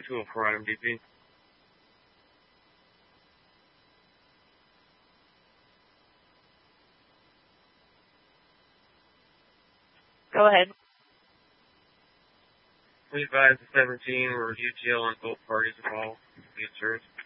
204 item DP. Go ahead. Please advise the 17 where UTL on both parties involved. Be observed.